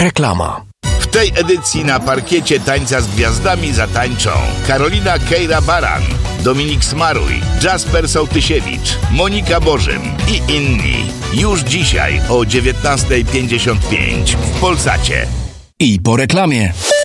Reklama. W tej edycji na parkiecie Tańca z Gwiazdami zatańczą Karolina Kejra-Baran, Dominik Smaruj, Jasper Sołtysiewicz, Monika Bożym i inni. Już dzisiaj o 19:55 w Polsacie. I po reklamie.